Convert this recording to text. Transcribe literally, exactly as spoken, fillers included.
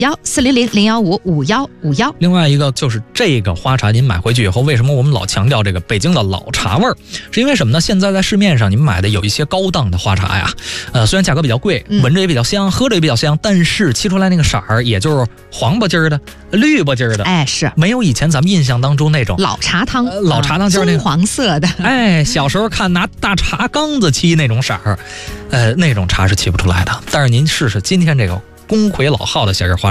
幺四零零零幺五五幺五幺。 另外一个就是这个花茶，您买回去以后，为什么我们老强调这个北京的老茶味儿？是因为什么呢？现在在市面上你们买的有一些高档的花茶呀，呃，虽然价格比较贵，闻着也比较香，喝着也比较香，但是沏出来那个色儿，也就是黄不筋儿的、绿不筋儿的， 哎，是没有以前咱们印象当中那种老茶汤， 呃、老茶汤就是那棕黄色的。 哎，小时候看拿大茶缸子沏那种色儿，呃，那种茶是沏不出来的。但是您试试今天这个公魁老号的小叶花。